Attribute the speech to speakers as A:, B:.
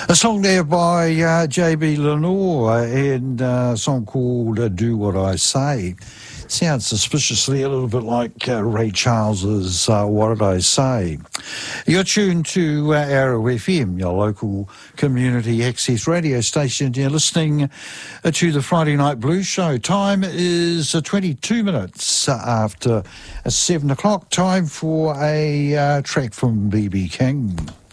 A: A song there by J.B. Lenore and a song called Do What I Say. Sounds suspiciously a little bit like Ray Charles's What Did I Say? You're tuned to Arrow FM, your local community access radio station. You're listening to the Friday Night Blues Show. Time is 22 minutes after 7 o'clock. Time for a track from B.B. King.